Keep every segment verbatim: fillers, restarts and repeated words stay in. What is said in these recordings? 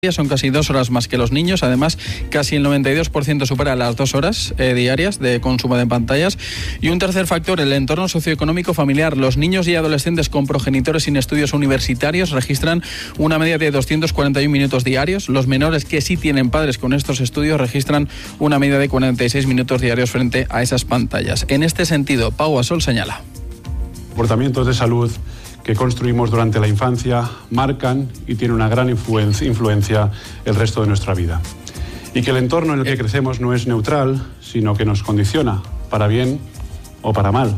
Son casi dos horas más que los niños. Además, casi el noventa y dos por ciento supera las dos horas eh, diarias de consumo de pantallas. Y un tercer factor, el entorno socioeconómico familiar. Los niños y adolescentes con progenitores sin estudios universitarios registran una media de doscientos cuarenta y un minutos diarios. Los menores que sí tienen padres con estos estudios registran una media de cuarenta y seis minutos diarios frente a esas pantallas. En este sentido, Pau Gasol señala. Comportamientos de salud que construimos durante la infancia marcan y tienen una gran influencia, influencia el resto de nuestra vida. Y que el entorno en el que crecemos no es neutral, sino que nos condiciona, para bien o para mal.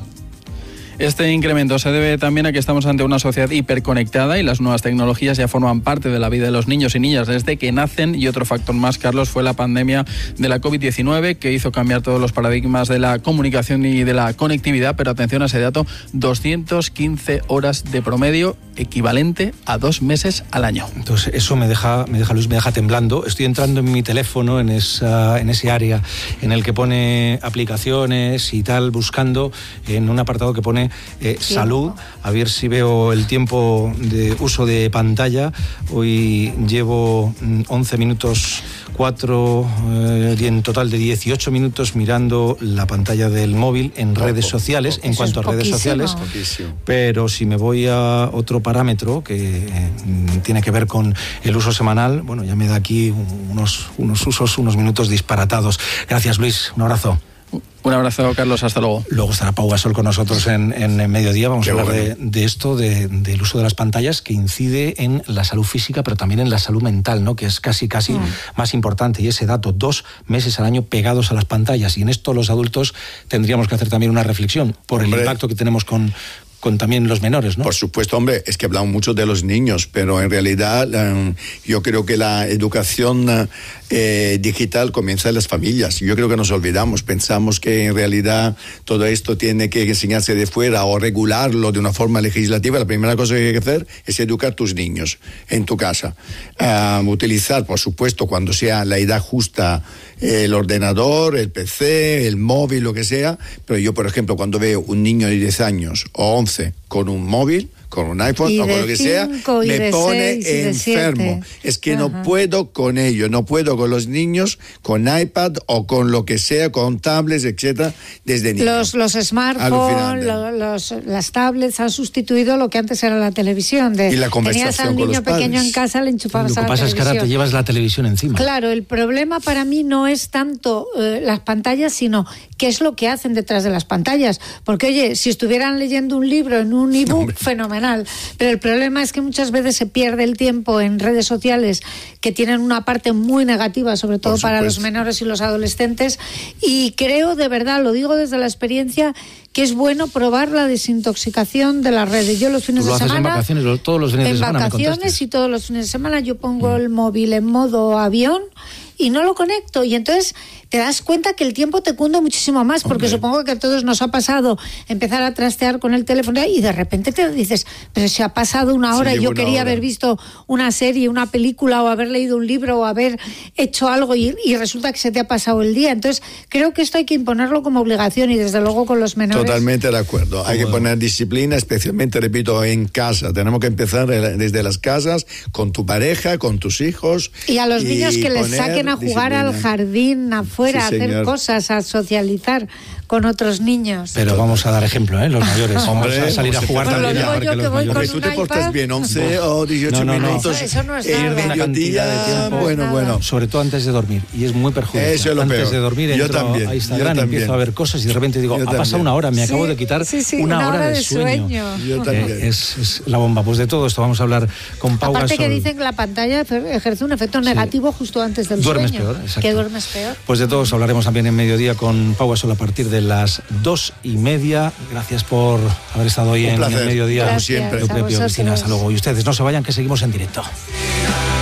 Este incremento se debe también a que estamos ante una sociedad hiperconectada y las nuevas tecnologías ya forman parte de la vida de los niños y niñas desde que nacen. Y otro factor más, Carlos, fue la pandemia de la covid diecinueve, que hizo cambiar todos los paradigmas de la comunicación y de la conectividad. Pero atención a ese dato, doscientas quince horas de promedio, equivalente a dos meses al año. Entonces eso me deja, me deja Luis, me deja temblando. Estoy entrando en mi teléfono, en, esa, en ese área en el que pone aplicaciones y tal, buscando en un apartado que pone Eh, salud, a ver si veo el tiempo de uso de pantalla. Hoy llevo once minutos cuatro eh, y en total de dieciocho minutos mirando la pantalla del móvil en poco, redes sociales, poco. En cuanto a redes sociales. Poquísimo. Pero si me voy a otro parámetro que eh, tiene que ver con el uso semanal, bueno, ya me da aquí unos, unos usos, unos minutos disparatados. Gracias, Luis, un abrazo. Un abrazo, Carlos, hasta luego. Luego estará Pau Gasol con nosotros en, en, en mediodía. Vamos Qué a hablar bueno. de, de esto, de, del uso de las pantallas, que incide en la salud física, pero también en la salud mental, ¿no? Que es casi, casi mm. más importante. Y ese dato, dos meses al año pegados a las pantallas. Y en esto los adultos tendríamos que hacer también una reflexión por Hombre. el impacto que tenemos con... con también los menores, ¿no? Por supuesto, hombre, es que hablamos mucho de los niños, pero en realidad eh, yo creo que la educación eh, digital comienza en las familias. Yo creo que nos olvidamos, pensamos que en realidad todo esto tiene que enseñarse de fuera o regularlo de una forma legislativa. La primera cosa que hay que hacer es educar a tus niños en tu casa. Uh, utilizar, por supuesto, cuando sea la edad justa, el ordenador, el P C, el móvil, lo que sea, pero yo, por ejemplo, cuando veo un niño de diez años o once con un móvil, con un iPhone o con lo que sea, me pone enfermo. Es que Ajá. no puedo con ello, no puedo con los niños, con iPad o con lo que sea, con tablets, etcétera, desde niños. Los, los smartphones, los, los, las tablets han sustituido lo que antes era la televisión. De, y la conversación tenías al con niño los pequeño padres. en casa, le enchufabas a la televisión. Lo que pasa es que ahora te llevas la televisión encima. Claro, el problema para mí no es tanto eh, las pantallas, sino qué es lo que hacen detrás de las pantallas. Porque, oye, si estuvieran leyendo un libro en un ebook, fenomenal. Pero el problema es que muchas veces se pierde el tiempo en redes sociales que tienen una parte muy negativa, sobre todo para los menores y los adolescentes. Y creo, de verdad, lo digo desde la experiencia, que es bueno probar la desintoxicación de las redes. Yo los fines ¿Tú lo de haces semana... en vacaciones, todos los fines en de semana? En vacaciones y todos los fines de semana yo pongo mm. el móvil en modo avión y no lo conecto, y entonces te das cuenta que el tiempo te cunde muchísimo más, porque Hombre. supongo que a todos nos ha pasado empezar a trastear con el teléfono y de repente te dices, pero si ha pasado una hora, sí, yo quería hora. haber visto una serie, una película, o haber leído un libro, o haber hecho algo, y, y resulta que se te ha pasado el día. Entonces creo que esto hay que imponerlo como obligación, y desde luego con los menores. Totalmente de acuerdo, hay que poner disciplina, especialmente, repito, en casa. Tenemos que empezar desde las casas, con tu pareja, con tus hijos. Y a los niños que les saquen a jugar disciplina. al jardín, afuera, sí, a hacer señor. cosas, a socializar con otros niños. Pero vamos a dar ejemplo, ¿eh? Los mayores. Hombre, vamos a salir a jugar también. Yo, yo que voy con tú te portas bien, once o dieciocho no, no, no. minutos. Eso, eso no es en nada. mediodía, de tiempo, bueno, bueno. Sobre todo antes de dormir, y es muy perjudicial. Eso es lo antes peor. de dormir entro yo también, a Instagram, yo empiezo a ver cosas y de repente digo, yo ha pasado también. una hora, me acabo sí, de quitar sí, sí, una, una hora, hora de, de sueño. sueño. Yo también. Eh, es, es la bomba. Pues de todo esto vamos a hablar con Pau Aparte Gasol. que dicen que la pantalla ejerce un efecto negativo sí. justo antes del duermes sueño. Peor, exacto. Que duermes peor. Pues de todos hablaremos también en mediodía con Pau Gasol a partir de las dos y media. Gracias por haber estado hoy en, en el mediodía. Como siempre. Hasta luego. Y ustedes no se vayan, que seguimos en directo.